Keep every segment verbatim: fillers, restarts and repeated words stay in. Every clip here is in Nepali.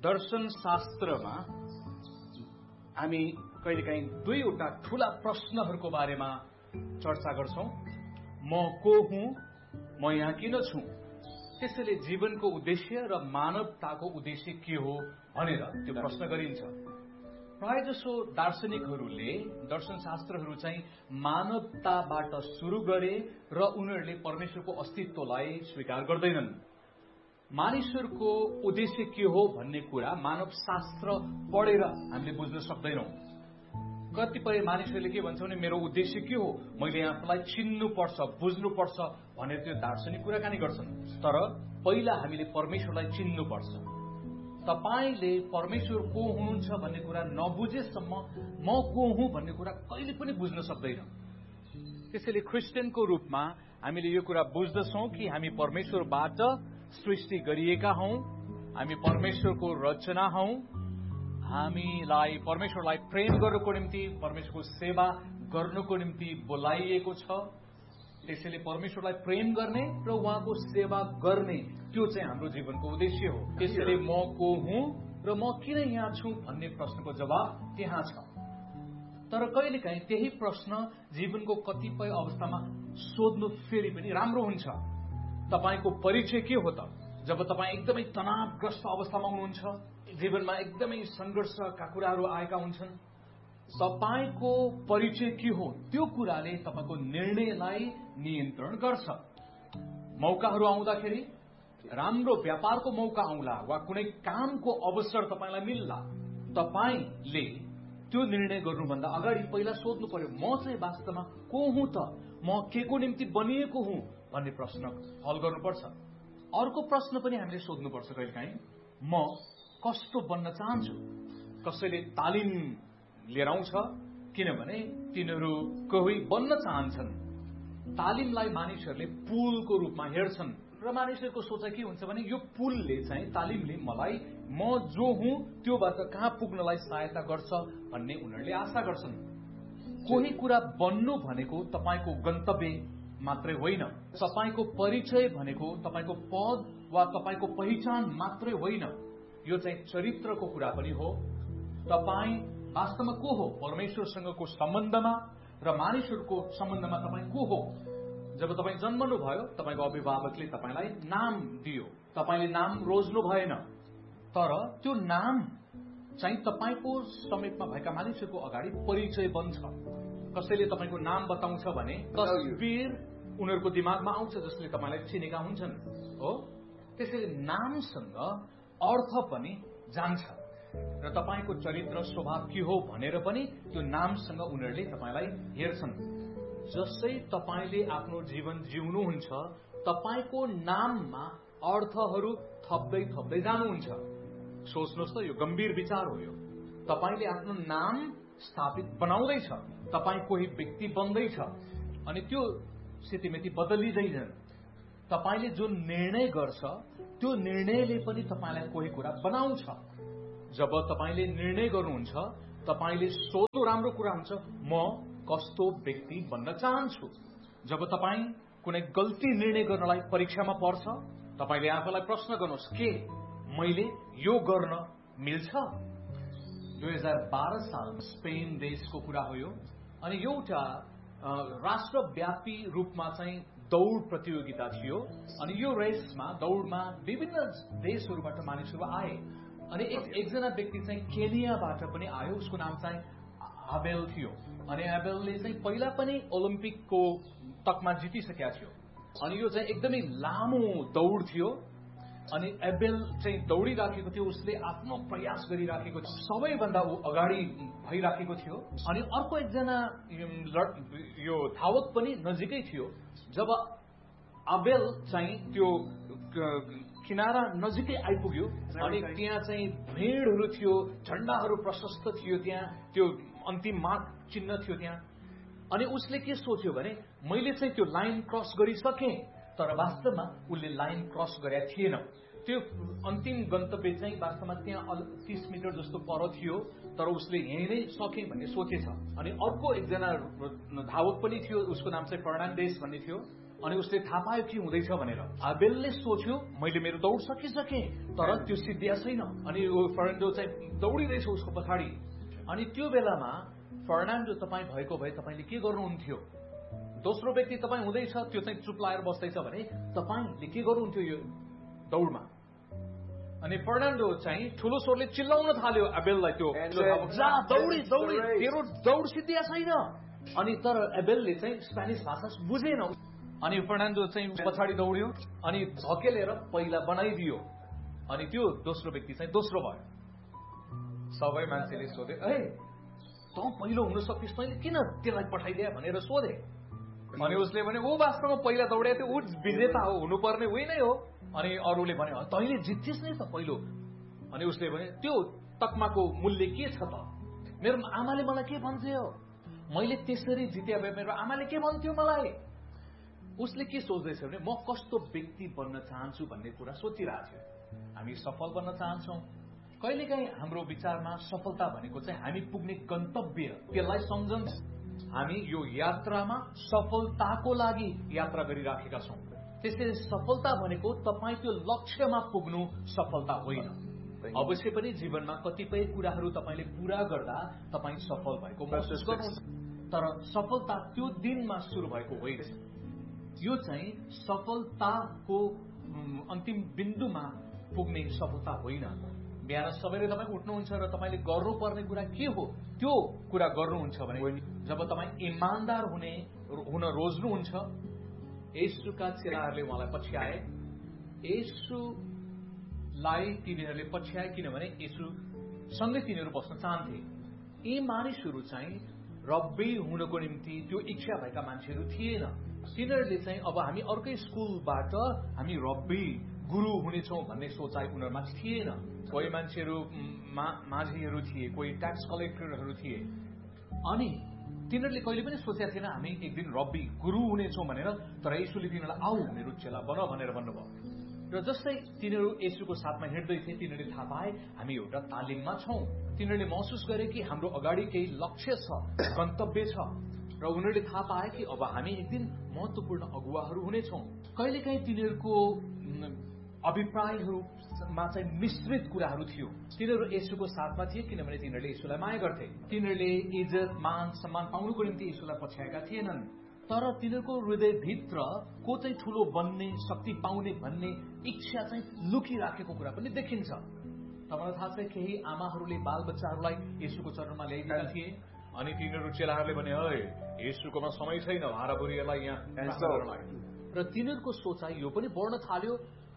दर्शन शास्त्रमा हामी कहिलेकाहीँ दुईवटा ठूला प्रश्नहरूको बारेमा चर्चा गर्छौं। म को हुँ, म यहाँ किन छु, त्यसैले जीवनको उद्देश्य र मानवताको उद्देश्य के हो भनेर त्यो प्रश्न गरिन्छ। प्रायजसो दार्शनिकहरूले दर्शनशास्त्रहरू चाहिँ मानवताबाट सुरु गरे र उनीहरूले परमेश्वरको अस्तित्वलाई स्वीकार गर्दैनन्। मानिसहरूको उद्देश्य के हो भन्ने कुरा मानव शास्त्र पढेर हामीले बुझ्न सक्दैनौं। कतिपय मानिसहरूले के भन्छ भने मेरो उद्देश्य के हो, मैले आफूलाई चिन्नुपर्छ, बुझ्नुपर्छ भनेर त्यो दार्शनिक कुराकानी गर्छन्। तर पहिला हामीले परमेश्वरलाई चिन्नुपर्छ। तपाईले परमेश्वर को हुनुहुन्छ भन्ने कुरा नबुझेसम्म म को हुँ भन्ने कुरा कहिले पनि बुझ्न सक्दैन। त्यसैले क्रिस्चियनको रूपमा हामीले यो कुरा बुझ्दछौं कि हामी परमेश्वरबाट सृष्टि गरिएका हौं, हामी परमेश्वरको रचना हौं, हामीलाई परमेश्वरलाई प्रेम गर्नको निम्ति, परमेश्वरको सेवा गर्नको निम्ति बोलाइएको छ। त्यसैले परमेश्वरलाई प्रेम गर्ने र उहाँको सेवा गर्ने त्यो चाहिँ हाम्रो जीवनको उद्देश्य हो। त्यसैले म को हुँ र म किन यहाँ छु भन्ने प्रश्नको जवाब त्यहाँ छ। तर कहिलेकाहीँ त्यही प्रश्न जीवनको कतिपय अवस्थामा सोध्नु फेरि पनि राम्रो हुन्छ। तपाईको परिचय के हो त? जब तपाईँ एकदमै तनावग्रस्त अवस्थामा हुनुहुन्छ, जीवनमा एकदमै संघर्षका कुराहरू आएका हुन्छन्, तपाईको परिचय के हो त्यो कुराले तपाईको निर्णयलाई नियन्त्रण गर्छ। मौकाहरू आउँदाखेरि, राम्रो व्यापारको मौका आउला वा कुनै कामको अवसर तपाईलाई मिल्ला, तपाईले त्यो निर्णय गर्नुभन्दा अगाडि पहिला सोध्नु पर्यो, म चाहिँ वास्तवमा को हुँ त, म के को निम्ति बनिएको हुँ भन्ने प्रश्न हल गर्नुपर्छ। अर्को प्रश्न पनि हामीले सोध्नुपर्छ कहिलेकाहीँ, म कस्तो बन्न चाहन्छु। कसैले तालिम लिएर आउँछ किनभने तिनीहरू कोही बन्न चाहन्छन्। तालिमलाई मानिसहरूले पुलको रूपमा हेर्छन् र मानिसहरूको सोचाइ के हुन्छ भने यो पुलले चाहिँ, तालिमले मलाई म जो हुँ त्योबाट कहाँ पुग्नलाई सहायता गर्छ भन्ने उनीहरूले आशा गर्छन्। कोही कुरा बन्नु भनेको तपाईको गन्तव्य मात्रै होइन, तपाईको परिचय भनेको तपाईको पद वा तपाईको पहिचान मात्रै होइन, यो चाहिँ चरित्रको कुरा पनि हो। तपाईँ वास्तवमा को हो परमेश्वरसँगको सम्बन्धमा र मानिसहरूको सम्बन्धमा तपाईँ को हो। जब तपाईँ जन्मनु भयो, तपाईको अभिभावकले तपाईलाई नाम दियो, तपाईले नाम रोज्नु भएन, तर त्यो नाम चाहिँ तपाईको समीपमा भएका मानिसहरूको अगाडि परिचय बन्छ। कसैले तपाईको नाम बताउँछ भने तस्बिर उनीहरूको दिमागमा आउँछ जसले तपाईलाई चिनेका हुन्छन् हो। त्यसैले नामसँग अर्थ पनि जान्छ र तपाईको चरित्र स्वभाव के हो भनेर पनि त्यो नामसँग उनीहरूले तपाईलाई हेर्छन्। जसै तपाईले आफ्नो जीवन जिउनुहुन्छ, तपाईको नाममा अर्थहरू थप्दै थप्दै जानुहुन्छ। सोच्नुहोस् त, यो गम्भीर विचार हो। यो तपाईले आफ्नो नाम स्थापित बनाउँदैछ, तपाई कोही व्यक्ति बन्दैछ अनि त्यो स्थितिमिति बदलिँदैन। तपाईले जुन निर्णय गर्छ त्यो निर्णयले पनि तपाईलाई कोही कुरा बनाउँछ। जब तपाईले निर्णय गर्नुहुन्छ, तपाईले सोच्नु राम्रो कुरा हुन्छ, म कस्तो व्यक्ति बन्न चाहन्छु। जब तपाई कुनै गल्ती निर्णय गर्नलाई परीक्षामा पर्छ, तपाईले आफूलाई प्रश्न गर्नुहोस्, के मैले यो गर्न मिल्छ? दुई हजार बाह्र साल स्पेन देशको कुरा हो यो। अनि एउटा राष्ट्रव्यापी रूपमा चाहिँ दौड प्रतियोगिता थियो अनि यो रेसमा, दौडमा विभिन्न देशहरूबाट मानिसहरू आए अनि एक एकजना व्यक्ति चाहिँ केनियाबाट पनि आयो। उसको नाम चाहिँ आबेल थियो अनि आबेलले चाहिँ पहिला पनि ओलम्पिकको तकमा जितिसकेका थियो अनि यो चाहिँ एकदमै लामो दौड थियो अनि एबेल चाहिँ दौडिराखेको थियो। उसले आफ्नो प्रयास गरिराखेको थियो, सबैभन्दा ऊ अगाडि भइराखेको थियो अनि अर्को एकजना यो धावक पनि नजिकै थियो। जब आबेल चाहिँ त्यो किनारा नजिकै आइपुग्यो अनि त्यहाँ चाहिँ भिडहरू थियो, झण्डाहरू प्रशस्त थियो, त्यहाँ त्यो अन्तिम मार्क चिन्ह थियो त्यहाँ। अनि उसले के सोच्यो भने मैले चाहिँ त्यो लाइन क्रस गरिसकेँ, तर वास्तवमा उसले लाइन क्रस गरेका थिएन। त्यो अन्तिम गन्तव्य चाहिँ वास्तवमा त्यहाँ तीस मिटर जस्तो पर थियो, तर उसले यही नै सकेँ भन्ने सोचेछ। अनि अर्को एकजना धावक पनि थियो, उसको नाम चाहिँ फर्नान्डेस भन्ने थियो। अनि उसले थाहा पायो के हुँदैछ भनेर। आबेलले सोच्यो मैले मेरो दौड सकिसकेँ, तर त्यो सिद्धिया छैन। अनि फर्नान्डो चाहिँ दौडिरहेछ उसको पछाडि। अनि त्यो बेलामा फर्नान्डो तपाईँ भएको भए तपाईँले के गर्नुहुन्थ्यो? दोस्रो व्यक्ति तपाईँ हुँदैछ, त्यो चाहिँ चुप लाएर बस्दैछ भने तपाईँले के गर्नुहुन्थ्यो यो दौडमा? अनि फर्नान्डो चाहिँ ठुलो स्वरले चिल्लाउन थाल्यो एबेललाई, त्यो जा दौडी दौडी तेरो दौड सिद्धिया छैन। अनि तर एबेलले चाहिँ स्पेनिस भाषा बुझेन। अनि फर्नान्डो चाहिँ पछाडि दौड्यो अनि झकेलेर पहिला बनाइदियो। अनि त्यो दोस्रो व्यक्ति चाहिँ दोस्रो भयो। सबै मान्छेले सोधे ए त पहिलो हुन सक्थिस्, तैँले किन त्यसलाई पठाइदिए भनेर सोधे। अनि उसले भने ऊ वास्तवमा पहिला दौडे थियो, ऊ विजेता हो, हुनुपर्ने उही नै हो। अनि अरूले भने तैँले जित्थिस् नि त पहिलो। अनि उसले भने त्यो तकमाको मूल्य के छ त? मेरो आमाले मलाई के भन्थ्यो, मैले त्यसरी जिते भए मेरो आमाले के भन्थ्यो मलाई। उसले के सोच्दैछ भने म कस्तो व्यक्ति बन्न चाहन्छु भन्ने कुरा सोचिरहेको थियो। हामी सफल बन्न चाहन्छौँ। कहिलेकाहीँ हाम्रो विचारमा सफलता भनेको चाहिँ हामी पुग्ने गन्तव्य, त्यसलाई सम्झन्छ। हामी यो यात्रामा सफलताको लागि यात्रा गरिराखेका छौँ। त्यसैले सफलता भनेको तपाईँ त्यो लक्ष्यमा पुग्नु सफलता होइन। अवश्य पनि जीवनमा कतिपय कुराहरू तपाईँले पूरा गर्दा तपाईँ सफल भएको महसुस गर्नुहुन्छ, तर सफलता त्यो दिनमा सुरु भएको होइन। यो चाहिँ सफलताको अन्तिम बिन्दुमा पुग्ने सफलता होइन। बिहान सबैले तपाईँ उठ्नुहुन्छ र तपाईँले गर्नुपर्ने कुरा के हो त्यो कुरा गर्नुहुन्छ भने जब तपाईँ इमान्दार हुने हुन रोज्नुहुन्छ। येशूका चेलाहरूले उहाँलाई पछ्याए, येशूलाई तिनीहरूले पछ्याए किनभने येशू सँगै तिनीहरू बस्न चाहन्थे। यी मानिसहरू चाहिँ रब्बी हुनको निम्ति त्यो इच्छा भएका मान्छेहरू थिएन। तिनीहरूले चाहिँ अब हामी अर्कै स्कुलबाट हामी रब्बी गुरु हुनेछौँ भन्ने सोचाइ उनीहरूमा थिएन। कोही मान्छेहरू माझीहरू थिए, कोही ट्याक्स कलेक्टरहरू थिए। अनि तिनीहरूले कहिले पनि सोचेका थिएन हामी एक दिन रब्बी गुरु हुनेछौँ भनेर। तर येशूले तिनीहरूलाई आऊ मेरो चेला बन भनेर भन्नुभयो। र जस्तै तिनीहरू येशूको साथमा हिँड्दै थिए तिनीहरूले थाहा पाए हामी एउटा तालिममा छौँ। तिनीहरूले महसुस गरे कि हाम्रो अगाडि केही लक्ष्य छ, गन्तव्य छ। र उनीहरूले थाहा पाए कि अब हामी एक दिन महत्वपूर्ण अगुवाहरू हुनेछौँ। कहिलेकाहीँ तिनीहरूको अभिप्रायहरूमा चाहिँ मिश्रित कुराहरू थियो। तिनीहरू येशूको साथमा थिए किनभने तिनीहरूले येशूलाई माया गर्थे। तिनीहरूले इज्जत मान सम्मान पाउनुको निम्ति येशूलाई पछ्याएका थिएनन्। तर तिनीहरूको हृदयभित्र को चाहिँ ठुलो बन्ने, शक्ति पाउने भन्ने इच्छा चाहिँ लुकिराखेको कुरा पनि देखिन्छ। तपाईँलाई थाहा छ केही आमाहरूले बालबच्चाहरूलाई येशूको चरणमा ल्याइदिएका थिए। अनि तिनीहरू चेलाहरूले भने है येशूकोमा समय छैन भाडाबुरीहरूलाई यहाँ। र तिनीहरूको सोचाइ यो पनि बढ्न थाल्यो,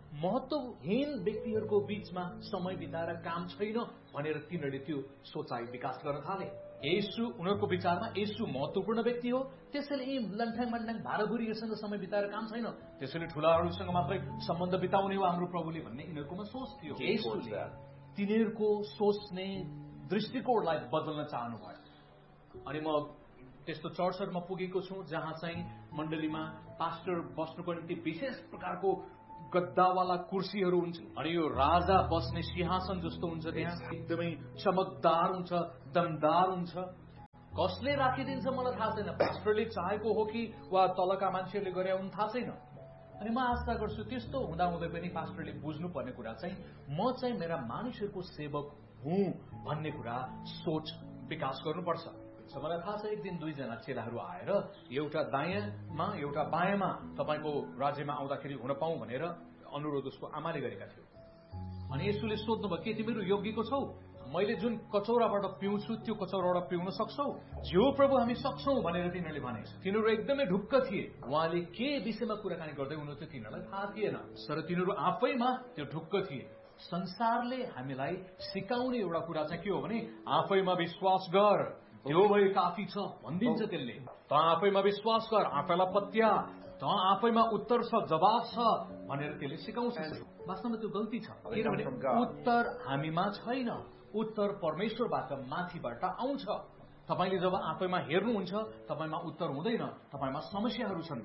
महत्वहीन व्यक्तिहरूको बीचमा समय बिताएर काम छैन भनेर तिनीहरूले त्यो सोचाइ विकास गर्न थाले। येशू उनीहरूको विचारमा येशू महत्वपूर्ण व्यक्ति हो, त्यसैले यी लन्ठाङ मन्ठाङ भाडाबुरीहरूसँग समय बिताएर काम छैन, त्यसैले ठुलाहरूसँग मात्रै सम्बन्ध बिताउने हो हाम्रो प्रभुले भन्ने यिनीहरूकोमा सोच थियो। येशूले तिनीहरूको सोच्ने दृष्टिकोणलाई बदल्न चाहनुभयो। अनि म त्यस्तो चर्चहरूमा पुगेको छु जहाँ चाहिँ मण्डलीमा पास्टर बस्नुको निम्ति विशेष प्रकारको गद्दावाला कुर्सीहरू हुन्छ। अनि यो राजा बस्ने सिंहासन जस्तो हुन्छ, त्यहाँ एकदमै चमकदार हुन्छ, दमदार हुन्छ। कसले राखिदिन्छ मलाई थाहा छैन, पास्टरले चाहेको हो कि वा तलका मान्छेहरूले गरे हुन् थाहा छैन। अनि म आशा गर्छु त्यस्तो हुँदाहुँदै पनि पास्टरले बुझ्नुपर्ने कुरा चाहिँ म चाहिँ मेरा मानिसहरूको सेवक हुँ भन्ने कुरा सोच विकास गर्नुपर्छ। मलाई थाहा छ एक दिन दुईजना चेलाहरू आएर एउटा दायाँमा एउटा बायाँमा तपाईँको राज्यमा आउँदाखेरि हुन पाऊँ भनेर अनुरोध उसको आमाले गरेका थियो। अनि येशूले सोध्नुभयो के तिमीहरू योग्यको छौ? मैले जुन कचौराबाट पिउँछु त्यो कचौराबाट पिउन सक्छौ? जो प्रभु हामी सक्छौ भनेर तिनीहरूले भने। तिनीहरू एकदमै ढुक्क थिए। उहाँले के विषयमा कुराकानी गर्दै हुनुहुन्थ्यो तिनीहरूलाई थाहा थिएन, तर तिनीहरू आफैमा त्यो ढुक्क थिए। संसारले हामीलाई सिकाउने एउटा कुरा चाहिँ के हो भने आफैमा विश्वास गर, त्यो भए काफी छ भनिदिन्छ त्यसले। त आफैमा विश्वास गर, आफैलाई पत्या, त आफैमा उत्तर छ, जवाब छ भनेर त्यसले सिकाउँछ। वास्तवमा त्यो गल्ती छ, किनभने उत्तर हामीमा छैन, उत्तर परमेश्वरबाट माथिबाट आउँछ। तपाईँले जब आफैमा हेर्नुहुन्छ तपाईँमा उत्तर हुँदैन, तपाईँमा समस्याहरू छन्।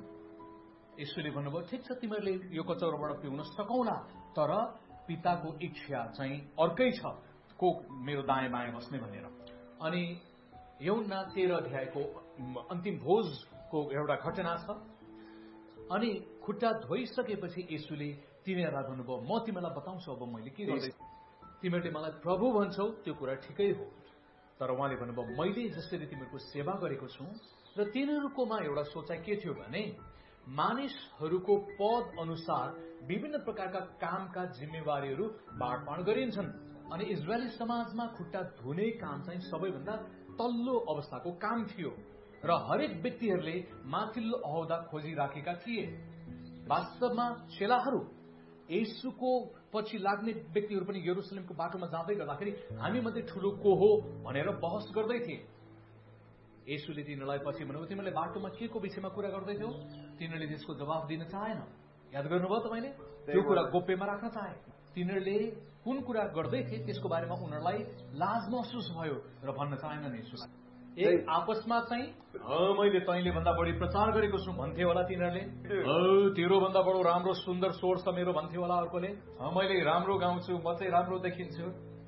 यसैले भन्नुभयो ठिक छ तिमीहरूले यो कचौराबाट पिउन सकौला, तर पिताको इच्छा चाहिँ अर्कै छ, को मेरो दायाँ बायाँ बस्ने भनेर। अनि यूहन्ना तेह्र अध्यायको अन्तिम भोजको एउटा घटना छ। अनि खुट्टा धोइसकेपछि येशूले तिनीहरूलाई भन्नुभयो, म तिमीलाई बताउँछु अब मैले के गर्दै, तिमीहरूले मलाई प्रभु भन्छौ त्यो कुरा ठिकै हो, तर उहाँले भन्नुभयो मैले जसरी तिमीहरूको सेवा गरेको छु। र तिनीहरूकोमा एउटा सोचाइ के थियो भने मानिसहरूको पद अनुसार विभिन्न प्रकारका कामका जिम्मेवारीहरू बाँडफाँड गरिन्छन् अनि इजरायली समाजमा खुट्टा धुने काम चाहिँ सबैभन्दा तल्लो अवस्थाको काम थियो र हरेक व्यक्तिहरूले माथिल्लो अहदा खोजिराखेका थिए। वास्तवमा चेलाहरू येशूको पछि लाग्ने व्यक्तिहरू पनि यरुसलेमको बाटोमा जाँदै गर्दाखेरि हामी मध्ये ठूलो को हो भनेर बहस गर्दै थिए। येशूले तिनीहरूलाई पछि भन्नुभयो तिमीले बाटोमा के को विषयमा कुरा गर्दैथ्यौ? तिनीहरूले त्यसको जवाफ दिन चाहेन। याद गर्नुभयो तपाईँले? त्यो कुरा गोप्यमा राख्न चाहे। तिनीहरूले कुन कुरा गर्दै थिए त्यसको बारेमा उनीहरूलाई लाज महसुस भयो र भन्न चाहेनन् येशूलाई। एक आपसमा चाहिँ मैले तैँले भन्दा बढी प्रचार गरेको छु भन्थे होला तिनीहरूले, तेरो भन्दा बडो राम्रो सुन्दर स्वर छ मेरो भन्थे होला अर्कोले, मैले राम्रो गाउँछु म चाहिँ राम्रो देखिन्छु।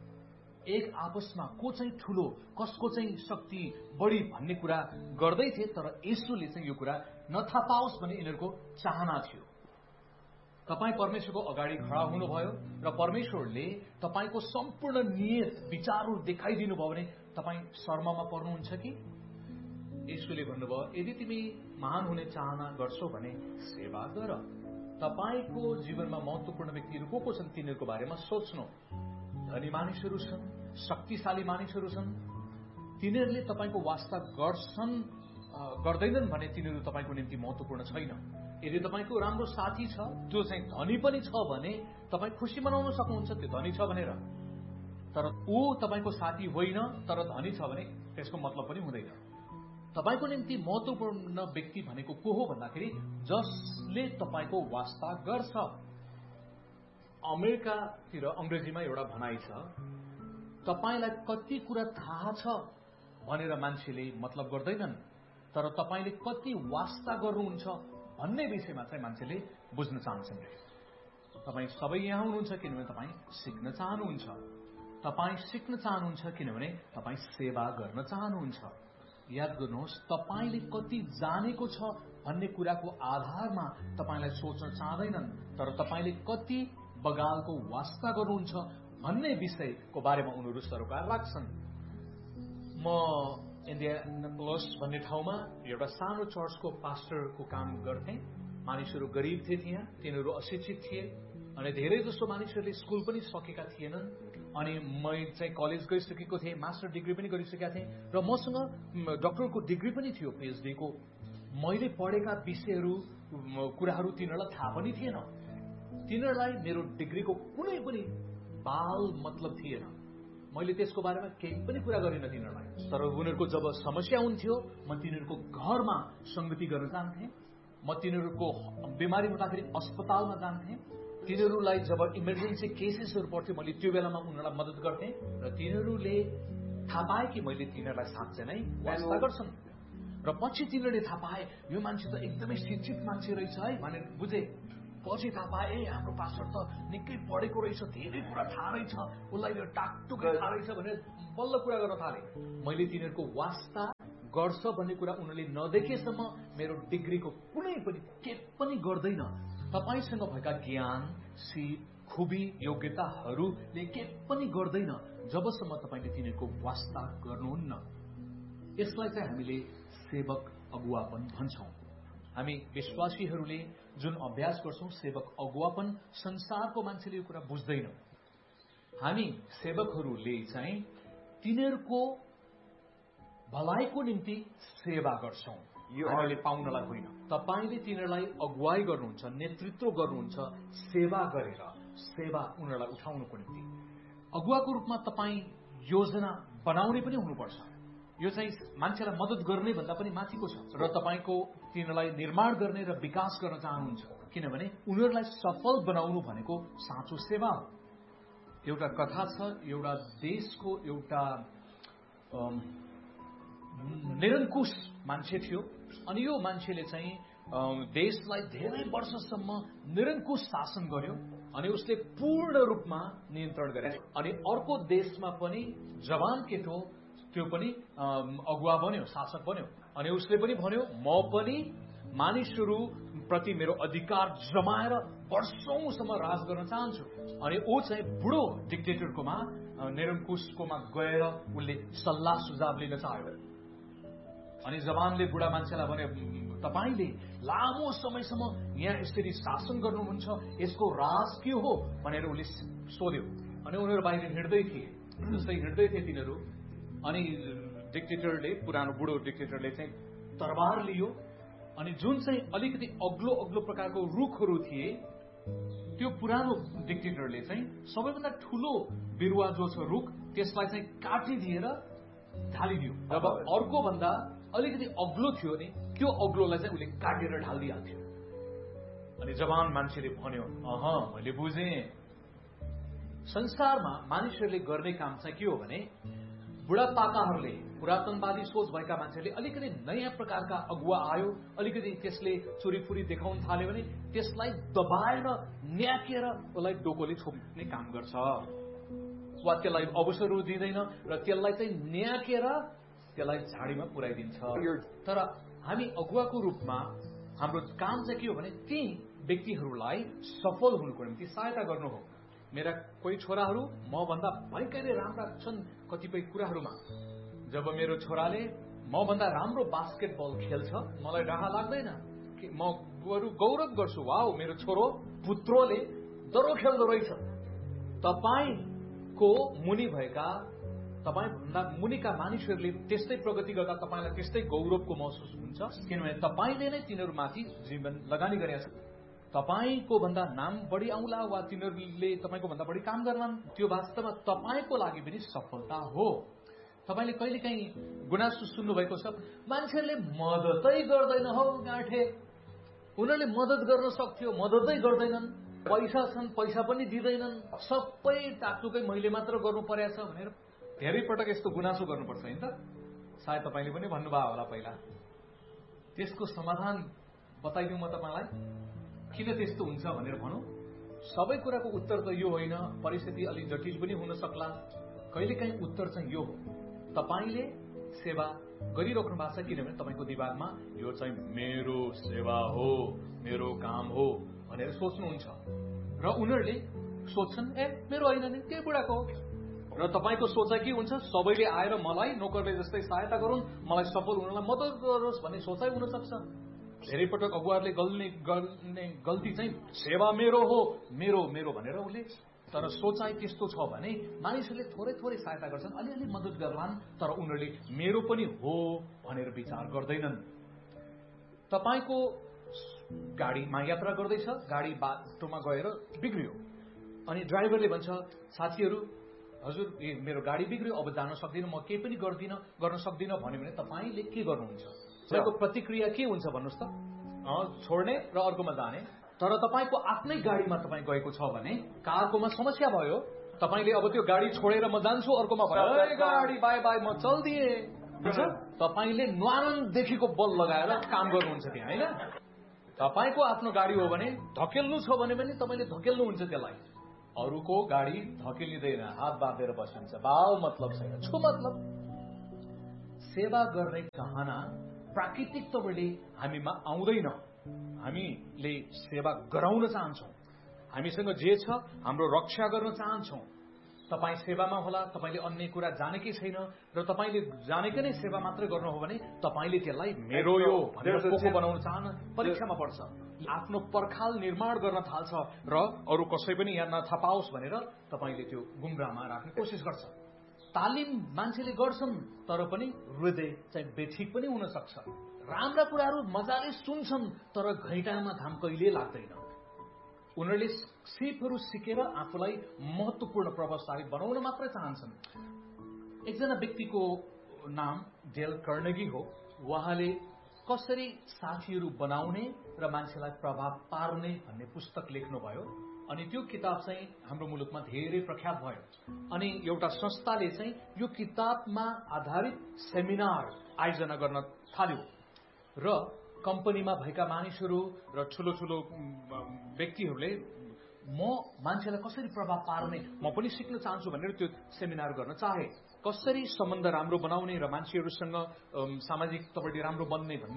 एक आपसमा को चाहिँ ठूलो कसको चाहिँ शक्ति बढी भन्ने कुरा गर्दै थिए, तर येशूले चाहिँ यो कुरा नथा पाओस् भन्ने यिनीहरूको चाहना थियो। तपाईँ परमेश्वरको अगाडि खडा हुनुभयो र परमेश्वरले तपाईँको सम्पूर्ण नियत विचारहरू देखाइदिनु भयो भने तपाईँ शर्ममा पर्नुहुन्छ कि? येशूले भन्नुभयो यदि तिमी महान हुने चाहना गर्छौ भने सेवा गर। तपाईँको जीवनमा महत्वपूर्ण व्यक्तिहरू को को छन् तिनीहरूको बारेमा सोच्नु। धनी मानिसहरू छन्, शक्तिशाली मानिसहरू छन्, तिनीहरूले तपाईँको वास्ता गर्छन् गर्दैनन् भने तिनीहरू तपाईँको निम्ति महत्वपूर्ण छैन। यदि तपाईँको राम्रो साथी छ जो चाहिँ धनी पनि छ भने तपाईँ खुसी मनाउन सक्नुहुन्छ त्यो धनी छ भनेर, तर ऊ तपाईँको साथी होइन तर धनी छ भने त्यसको मतलब पनि हुँदैन। तपाईँको निम्ति महत्वपूर्ण व्यक्ति भनेको को हो भन्दाखेरि जसले तपाईँको वास्ता गर्छ। अमेरिकातिर अंग्रेजीमा एउटा भनाइ छ, तपाईँलाई कति कुरा थाहा छ भनेर मान्छेले मतलब गर्दैनन्, तर तपाईँले कति वास्ता गर्नुहुन्छ भन्ने विषयमा चाहिँ मान्छेले बुझ्न चाहन्छन्। तपाईँ सबै यहाँ हुनुहुन्छ किनभने तपाईँ सिक्न चाहनुहुन्छ, तपाईँ सिक्न चाहनुहुन्छ किनभने तपाईँ सेवा गर्न चाहनुहुन्छ। याद गर्नुहोस्, तपाईँले कति जानेको छ भन्ने कुराको आधारमा तपाईँलाई सोच्न चाहँदैनन्, तर तपाईँले कति बगालको वास्ता गर्नुहुन्छ भन्ने विषयको बारेमा उनीहरू सरोकार राख्छन्। म इन्डियानापोलिस भन्ने ठाउँमा एउटा सानो चर्चको पास्टरको काम गर्थेँ। मानिसहरू गरिब थिए, त्यहाँ तिनीहरू अशिक्षित थिए अनि धेरै जसो मानिसहरूले स्कुल पनि सकेका थिएनन्। अनि मैले चाहिँ कलेज गइसकेको थिएँ, मास्टर डिग्री पनि गरिसकेका थिएँ र मसँग डक्टरको डिग्री पनि थियो, पिएचडीको। मैले पढेका विषयहरू कुराहरू तिनीहरूलाई थाहा पनि थिएन। तिनीहरूलाई मेरो डिग्रीको कुनै पनि बाल मतलब थिएन। मैले त्यसको बारेमा केही पनि कुरा गरिनँ तिनीहरूलाई। तर उनीहरूको जब समस्या हुन्थ्यो म तिनीहरूको घरमा संगति गर्न जान्थेँ, म तिनीहरूको बिमारी हुँदाखेरि अस्पतालमा जान्थेँ, तिनीहरूलाई जब इमर्जेन्सी केसेसहरू पर्थ्यो मैले त्यो बेलामा उनीहरूलाई मद्दत गर्थेँ र तिनीहरूले थाहा पाए कि मैले तिनीहरूलाई साँच्चै नै वास्ता गर्छन्। र पछि तिनीहरूले थाहा पाए यो मान्छे त एकदमै शिक्षित मान्छे रहेछ है भनेर बुझे। पछि थाहा पाए ए हाम्रो पास्टर त निकै पढेको रहेछ, धेरै कुरा थाहा रहेछ, उसलाई टाकटुकै थाहा रहेछ भनेर बल्ल कुरा गर्न थाले। मैले तिनीहरूको वास्ता गर्छ भन्ने कुरा उनीहरूले नदेखेसम्म मेरो डिग्रीको कुनै पनि के पनि गर्दैन। तपाईसँग भएका ज्ञान, सिप, खुबी, योग्यताहरूले के पनि गर्दैन जबसम्म तपाईँले तिनीहरूको वास्ता गर्नुहुन्न। यसलाई चाहिँ हामीले सेवक अगुवापन भन्छौँ। हामी विश्वासीहरूले जुन अभ्यास गर्छौं सेवक अगुवापन, संसारको मान्छेले यो कुरा बुझ्दैन। हामी सेवकहरूले चाहिँ तिनीहरूको भलाइको निम्ति सेवा गर्छौं, हामीले पाउनलाई होइन। तपाईले तिनीहरूलाई अगुवाई गर्नुहुन्छ, नेतृत्व गर्नुहुन्छ सेवा गरेर, सेवा उनीहरूलाई उठाउनुको निम्ति। अगुवाको रूपमा तपाईँ योजना बनाउने पनि हुनुपर्छ। यो चाहिँ मान्छेलाई मद्दत गर्ने भन्दा पनि माथिको छ र तपाईको तिनीहरूलाई निर्माण गर्ने र विकास गर्न चाहनुहुन्छ, किनभने उनीहरूलाई सफल बनाउनु भनेको साँचो सेवा हो। एउटा कथा छ, एउटा देशको एउटा निरङ्कुश मान्छे थियो अनि यो मान्छेले चाहिँ देशलाई धेरै वर्षसम्म निरङ्कुश शासन गर्यो अनि उसले पूर्ण रूपमा नियन्त्रण गरे। अनि अर्को देशमा पनि जवान केटो त्यो पनि अगुवा बन्यो, शासक बन्यो अनि उसले पनि भन्यो म पनि मानिसहरू प्रति मेरो अधिकार जमाएर वर्षौंसम्म राज गर्न चाहन्छु। अनि ऊ चाहिँ बुढो डिक्टेटरकोमा निरङ्कुशकोमा गएर उसले सल्लाह सुझाव लिन चाह्यो। अनि जवानले बुढा मान्छेलाई भने, तपाईले लामो समयसम्म यहाँ यसरी शासन गर्नुहुन्छ, यसको राज के हो भनेर उसले सोध्यो। अनि उनीहरू बाहिर हिँड्दै थिए, जस्तै हिँड्दै थिए तिनीहरू। अनि डिक्टेटरले, पुरानो बुढो डिक्टेटरले चाहिँ तरबार लियो। अनि जुन चाहिँ अलिकति अग्लो अग्लो प्रकारको रुखहरू थिए, त्यो पुरानो डिक्टेटरले चाहिँ सबैभन्दा ठूलो बिरुवा जो छ रुख, त्यसलाई चाहिँ काटिदिएर ढालिदियो। जब अर्को भन्दा अलिकति अग्लो थियो नि, त्यो अग्लोलाई चाहिँ उसले काटेर ढालिदिहाल्थ्यो। अनि जवान मान्छेले भन्यो, अह मैले बुझेँ। संसारमा मानिसहरूले गर्ने काम चाहिँ के हो भने, बुढापाकाहरूले, पुरातनवादी सोच भएका मान्छेहरूले अलिकति नयाँ प्रकारका अगुवा आयो, अलिकति त्यसले चोरीफुरी देखाउन थाल्यो भने त्यसलाई दबाएर न्याकेर उसलाई डोकोले छोप्ने काम गर्छ, वा त्यसलाई अवसरहरू दिँदैन र त्यसलाई चाहिँ न्याकेर त्यसलाई झाडीमा पुर्याइदिन्छ। तर हामी अगुवाको रूपमा हाम्रो काम चाहिँ के हो भने, ती व्यक्तिहरूलाई सफल हुनुको निम्ति सहायता गर्नु हो। मेरा कोही छोराहरू म भन्दा भयंकरै राम्रा छन् कतिपय कुराहरूमा। जब मेरो छोराले म भन्दा राम्रो बास्केटबल खेल्छ, मलाई डाहा लाग्दैन कि म बरु गौरव गर्छु, वाओ मेरो छोरो पुत्रोले दरो खेल्दो रहेछ। तपाईको मुनि भएका, तपाईँ भन्दा मुनिका मानिसहरूले त्यस्तै प्रगति गर्दा तपाईँलाई त्यस्तै गौरवको महसुस हुन्छ, किनभने तपाईँले नै तिनीहरूमाथि जीवन लगानी गरेका छ। तपाईको भन्दा नाम बढी आउला वा तिनीहरूले तपाईँको भन्दा बढी काम गर्लान्, त्यो वास्तवमा तपाईँको लागि पनि सफलता हो। तपाईँले कहिलेकाहीँ गुनासो सुन्नुभएको छ, मान्छेहरूले मद्दतै गर्दैन हौ गाँठे, उनीहरूले मद्दत गर्न सक्थ्यो, मद्दतै गर्दैनन्, पैसा छन् पैसा पनि दिँदैनन्, सबै टाकटुकै मैले मात्र गर्नु परेछ भनेर धेरै पटक यस्तो गुनासो गर्नुपर्छ नि त। सायद तपाईँले पनि भन्नुभयो होला पहिला। त्यसको समाधान बताइदिउँ म तपाईँलाई, किन त्यस्तो हुन्छ भनेर भनौँ। सबै कुराको उत्तर त यो होइन, परिस्थिति अलि जटिल पनि हुन सक्ला। कहिलेकाहीँ उत्तर चाहिँ यो हो, तपाईँले सेवा गरिराख्नु भएको छ, किनभने तपाईँको दिमागमा यो चाहिँ मेरो सेवा हो, मेरो काम हो भनेर सोच्नुहुन्छ। र उनीहरूले सोध्छन्, ए मेरो होइन नि, त्यही बुढाको हो। र तपाईँको सोचाइ के हुन्छ, सबैले आएर मलाई नोकरले जस्तै सहायता गरून्, मलाई सफल हुनलाई मद्दत गरोस् भन्ने सोचाइ हुन सक्छ। धेरै पटक अगुवाहरूले गर्ने गर्ने गल्ती चाहिँ सेवा मेरो हो, मेरो मेरो भनेर उसले, तर सोचाइ त्यस्तो छ भने मानिसहरूले थोरै थोरै सहायता गर्छन्, अलिअलि मद्दत गर्लान्, तर उनीहरूले मेरो पनि हो भनेर विचार गर्दैनन्। तपाईँको गाडीमा यात्रा गर्दैछ, गाडी बाटोमा गएर बिग्रियो, अनि ड्राइभरले भन्छ, साथीहरू हजुर ए मेरो गाडी बिग्रियो, अब जान सक्दिनँ, म केही पनि गर्दिनँ गर्न सक्दिनँ भन्यो भने तपाईँले के गर्नुहुन्छ? तपाईँको प्रतिक्रिया के हुन्छ भन्नुहोस् त? छोड्ने र अर्कोमा जाने। तर तपाईँको आफ्नै गाडीमा तपाईँ गएको छ भने कारकोमा समस्या भयो, तपाईँले अब त्यो गाडी छोडेर म जान्छु अर्कोमा भयो, गाडी बाई बाई म चल्दिए, तपाईँले न्वारनदेखिको बल लगाएर काम गर्नुहुन्छ त्यहाँ, होइन? तपाईँको आफ्नो गाडी हो भने धकेल्नु छ भने पनि तपाईँले धकेल्नुहुन्छ त्यसलाई, अरूको गाडी धकेलिँदैन, हात बाँधेर बसिन्छ, भाव मतलब छैन, छु मतलब। सेवा गर्ने चाहना प्राकृतिक तवरले हामीमा आउँदैन, हामीले सेवा गराउन चाहन्छौँ, हामीसँग जे छ हाम्रो रक्षा गर्न चाहन्छौँ। तपाईँ सेवामा होला, तपाईँले अन्य कुरा जानेकै छैन र तपाईँले जानेकै नै सेवा मात्र गर्नु हो भने तपाईँले त्यसलाई मेरो यो भनेर पोको बनाउन चाहन परीक्षामा पर्छ। आफ्नो पर्खाल निर्माण गर्न थाल्छ र अरू कसै पनि यहाँ नथापाओस् भनेर तपाईँले त्यो गुमराहमा राख्ने कोसिस गर्छ। तालिम मान्छेले गर्छन्, तर पनि हृदय चाहिँ बेठिक पनि हुन सक्छ। राम्रा कुराहरू मजाले सुन्छन्, तर घैँटामा घाम कहिले लाग्दैन। उनीहरूले सिपहरू सिकेर आफूलाई महत्वपूर्ण प्रभावशाली बनाउन मात्र चाहन्छन्। एकजना व्यक्तिको नाम डेल कार्नेगी हो। उहाँले कसरी साथीहरू बनाउने र मान्छेलाई प्रभाव पार्ने भन्ने पुस्तक लेख्नुभयो, अनि त्यो किताब चाहिँ हाम्रो मुलुकमा धेरै प्रख्यात भयो। अनि एउटा संस्थाले चाहिँ यो किताबमा आधारित सेमिनार आयोजना गर्न थाल्यो र कम्पनीमा भएका मानिसहरू र ठुलो ठुलो व्यक्तिहरूले म मान्छेलाई कसरी प्रभाव पार्ने म पनि सिक्न चाहन्छु भनेर त्यो सेमिनार गर्न चाहे। कसरी सम्बन्ध राम्रो बनाउने र मान्छेहरूसँग सामाजिक तवरले राम्रो बन्ने भन्ने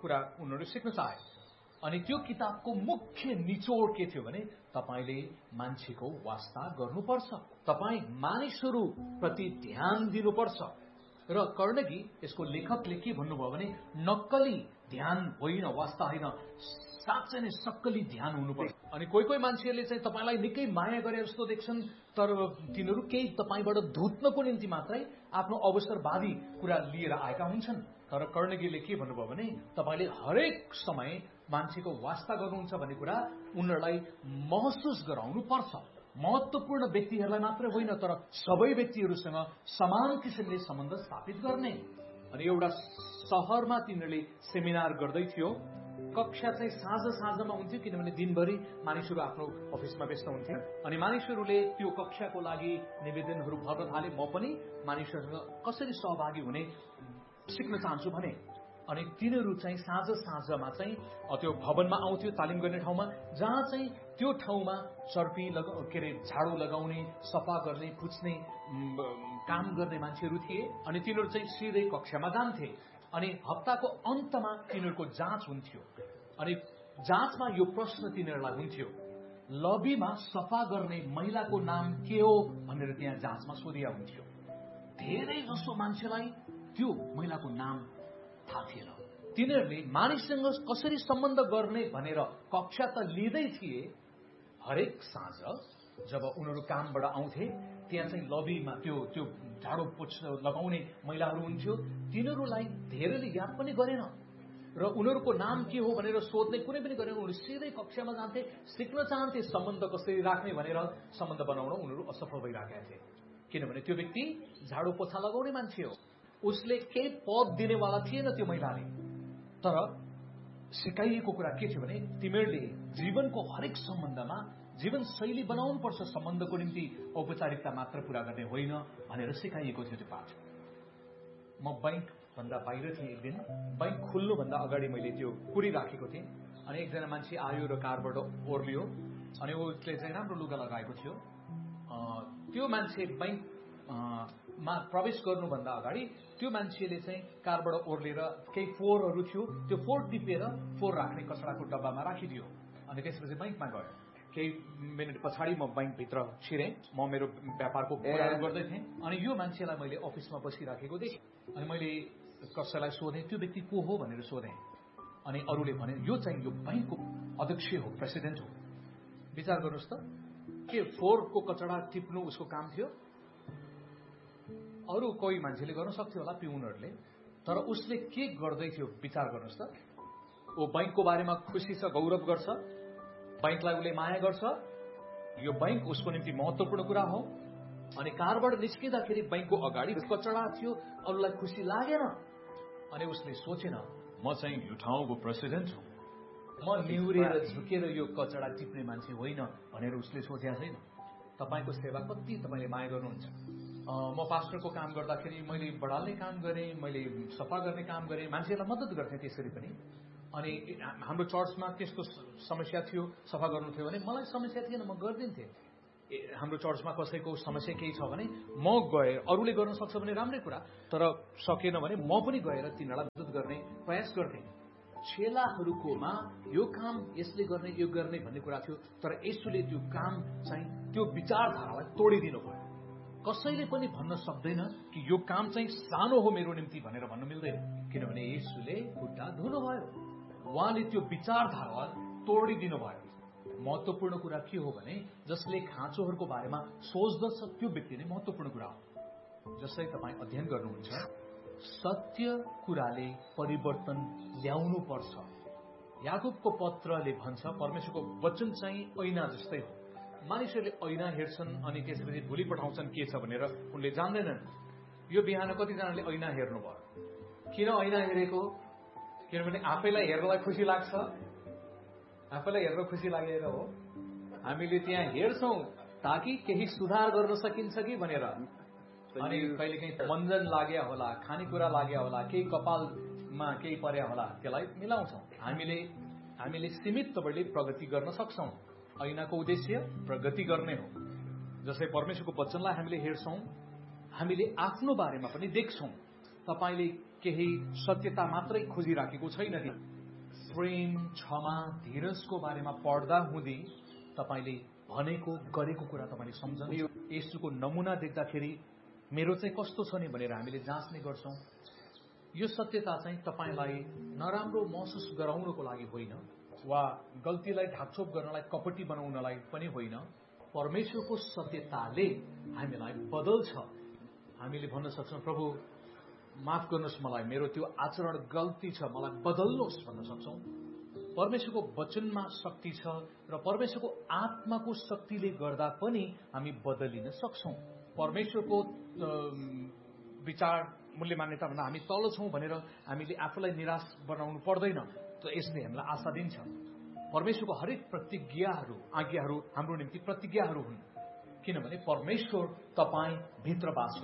कुरा उनीहरू सिक्न चाहे। अनि त्यो किताबको मुख्य निचोड के थियो भने तपाईले मान्छेको वास्ता गर्नुपर्छ, तपाई मानिसहरू प्रति ध्यान दिनुपर्छ। र कर्णगी यसको लेखकले के भन्नुभयो भने नक्कली ध्यान होइन, वास्ता होइन, साँच्चै नै सक्कली ध्यान हुनुपर्छ। अनि कोही कोही मान्छेहरूले चाहिँ तपाईलाई निकै माया गरे जस्तो देख्छन्, तर तिनीहरू केही तपाईबाट धुत्नको निम्ति मात्रै आफ्नो अवसरवादी कुरा लिएर आएका हुन्छन्। तर कर्णगीले के भन्नुभयो भने तपाईले हरेक समय मान्छेको वास्ता गर्नुहुन्छ भन्ने कुरा उनीहरूलाई महसुस गराउनु पर्छ। महत्वपूर्ण व्यक्तिहरूलाई मात्र होइन, तर सबै व्यक्तिहरूसँग समान किसिमले सम्बन्ध स्थापित गर्ने। अनि एउटा शहरमा तिनीहरूले सेमिनार गर्दै थियो। कक्षा चाहिँ साँझ साँझमा हुन्थ्यो, किनभने दिनभरि मानिसहरू आफ्नो अफिसमा व्यस्त हुन्थे। अनि मानिसहरूले त्यो कक्षाको लागि निवेदनहरू भर्न थाले। म पनि मानिसहरूसँग कसरी सहभागी हुने सिक्न चाहन्छु भने। अनि तिनीहरू चाहिँ साँझ साँझमा चाहिँ त्यो भवनमा आउँथ्यो, तालिम गर्ने ठाउँमा, जहाँ चाहिँ त्यो ठाउँमा चर्पी लगा के अरे झाडु लगाउने, सफा गर्ने, पुछ्ने काम गर्ने मान्छेहरू थिए। अनि तिनीहरू चाहिँ सिधै कक्षामा जान्थे। अनि हप्ताको अन्तमा तिनीहरूको जाँच हुन्थ्यो। अनि जाँचमा यो प्रश्न तिनीहरूलाई हुन्थ्यो, लबीमा सफा गर्ने महिलाको नाम के हो भनेर त्यहाँ जाँचमा सोधिया हुन्थ्यो। धेरै जसो मान्छेलाई त्यो महिलाको नाम थाहा थिएन। तिनीहरूले मानिससँग कसरी सम्बन्ध गर्ने भनेर कक्षा त लिँदै थिए। हरेक साँझ जब उनीहरू कामबाट आउँथे, त्यहाँ चाहिँ लबीमा त्यो त्यो झाडु पोछ लगाउने महिलाहरू हुन्थ्यो। तिनीहरूलाई धेरैले याद पनि गरेन र उनीहरूको नाम के हो भनेर सोध्ने कुनै पनि गरेन। उनीहरू सिधै कक्षामा जान्थे, सिक्न चाहन्थे सम्बन्ध कसरी राख्ने भनेर। सम्बन्ध बनाउन उनीहरू असफल भइरहेका थिए, किनभने त्यो व्यक्ति झाडु पोछा लगाउने मान्छे हो। उसले केही पद दिनेवाला थिएन त्यो महिलाले। तर सिकाइएको कुरा के थियो भने तिमीहरूले जीवनको हरेक सम्बन्धमा जीवन शैली बनाउनु पर्छ, सम्बन्धको निम्ति औपचारिकता मात्र पूरा गर्ने होइन भनेर सिकाइएको थियो त्यो पाठ। म बैंक भन्दा बाहिर थिएँ एक दिन। बैंक खुल्नुभन्दा अगाडि मैले त्यो कुरी राखेको थिएँ। अनि एकजना मान्छे आयो र कारबाट ओर्लियो। अनि उसले चाहिँ राम्रो लुगा लगाएको थियो। त्यो मान्छे बैंक मा प्रवेश गर्नुभन्दा अगाडि त्यो मान्छेले चाहिँ कारबाट ओर्लेर केही फोहोरहरू थियो, त्यो फोहोर टिपेर फोहोर राख्ने कचडाको डब्बामा राखिदियो। अनि त्यसपछि बैंकमा गयो। केही मिनट पछाडि म बैंकभित्र छिरेँ। म मेरो व्यापारको कुराहरू गर्दै थिएँ। अनि यो मान्छेलाई मैले अफिसमा बसिराखेको देखेँ। अनि मैले कसैलाई सोधेँ, त्यो व्यक्ति को हो भनेर सोधेँ। अनि अरूले भने यो चाहिँ यो बैंकको अध्यक्ष हो, प्रेसिडेन्ट हो। विचार गर्नुहोस् त, के फोहोरको कचडा टिप्नु उसको काम थियो? अरू कोही मान्छेले गर्न सक्थ्यो होला, पिउनहरूले। तर उसले के गर्दै थियो विचार गर्नुहोस् त। ऊ बैंकको बारेमा खुसी छ, गौरव गर्छ, बैंकलाई उसले माया गर्छ, यो बैंक उसको निम्ति महत्वपूर्ण कुरा हो। अनि कारबाट निस्किँदाखेरि बैंकको अगाडि कचडा थियो, अरूलाई खुसी लागेन। अनि उसले सोचेन म चाहिँ यो ठाउँको प्रेसिडेन्ट हुँ, म निहुरेर झुकेर यो कचडा टिप्ने मान्छे होइन भनेर उसले सोचेको छैन। तपाईँको सेवा कति तपाईँले माया गर्नुहुन्छ। म पास्टरको काम गर्दाखेरि मैले बढाल्ने काम गरेँ, मैले सफा गर्ने काम गरेँ, मान्छेलाई मद्दत गर्थेँ त्यसरी पनि। अनि हाम्रो चर्चमा त्यस्तो समस्या थियो, सफा गर्नु थियो भने मलाई समस्या थिएन, म गरिदिन्थेँ। हाम्रो चर्चमा कसैको समस्या केही छ भने म गएर, अरूले गर्न सक्छ भने राम्रै कुरा, तर सकेन भने म पनि गएर तिनीहरूलाई मद्दत गर्ने प्रयास गर्थेँ। चेलाहरूकोमा यो काम यसले गर्ने, यो गर्ने भन्ने कुरा थियो। तर यसुले त्यो काम चाहिँ त्यो विचारधारालाई तोडिदिनु भयो। कसैले पनि भन्न सक्दैन कि यो काम चाहिँ सानो हो मेरो निम्ति भनेर भन्नु मिल्दैन, किनभने यसुले खुट्टा धुनुभयो। उहाँले त्यो विचारधारालाई तोडिदिनु भयो। महत्वपूर्ण कुरा के हो भने जसले खाँचोहरूको बारेमा सोच्दछ त्यो व्यक्ति नै महत्वपूर्ण कुरा हो। जसै तपाईँ अध्ययन गर्नुहुन्छ, सत्य कुराले परिवर्तन ल्याउनु पर्छ। याकुबको पत्रले भन्छ परमेश्वरको वचन चाहिँ ऐना जस्तै हो। मानिसहरूले ऐना हेर्छन् अनि त्यसपछि भोलि पठाउँछन् के छ भनेर उनले जान्दैनन्। यो बिहान कतिजनाले ऐना हेर्नुभयो? किन ऐना हेरेको? किनभने आफैलाई हेर्नलाई खुसी लाग्छ। आफैलाई हेर्न खुसी लागेर हो। हामीले त्यहाँ हेर्छौँ ताकि केही सुधार गर्न सकिन्छ कि भनेर। अनि कहिले काहीँ मन्जन लाग्या होला, खानेकुरा लाग्या होला, केही कपालमा केही पर्या होला, त्यसलाई मिलाउँछौँ। हामीले हामीले सीमित तपाईँले प्रगति गर्न सक्छौँ। ऐनाको उद्देश्य प्रगति गर्ने हो। जसै परमेश्वरको वचनलाई हामीले हेर्छौँ, हामीले आफ्नो बारेमा पनि देख्छौँ। तपाईँले केही सत्यता मात्रै खोजिराखेको छैन कि प्रेम, क्षमा, धीरजको बारेमा पढ्दा हुँदी तपाईले भनेको गरेको कुरा तपाईले सम्झनु। येशूको नमुना देख्दाखेरि मेरो चाहिँ कस्तो छ नि भनेर हामीले जाँच्ने गर्छौं। यो सत्यता चाहिँ तपाईलाई नराम्रो महसुस गराउनको लागि होइन वा गल्तीलाई ढाकछोप गर्नलाई, कपटी बनाउनलाई पनि होइन। परमेश्वरको सत्यताले हामीलाई बदल्छ। हामीले भन्न सक्छौं, प्रभु माफ गर्नुहोस् मलाई, मेरो त्यो आचरण गल्ती छ, मलाई बदल्नुहोस् भन्न सक्छौं। परमेश्वरको वचनमा शक्ति छ र परमेश्वरको आत्माको शक्तिले गर्दा पनि हामी बदलिन सक्छौं। परमेश्वरको विचार, मूल्य मान्यता भन्दा हामी तल छौं भनेर हामीले आफूलाई निराश बनाउनु पर्दैन। त यसले हामीलाई आशा दिन्छ। परमेश्वरको हरेक प्रतिज्ञाहरू, आज्ञाहरू हाम्रो निम्ति प्रतिज्ञाहरू हुन्, किनभने परमेश्वर तपाईँ भित्र बास